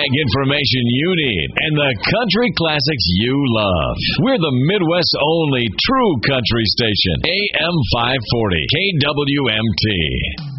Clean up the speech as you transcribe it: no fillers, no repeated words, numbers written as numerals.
ag information you need and the country classics you love. We're the Midwest's only true country station. AM 540, KWMT.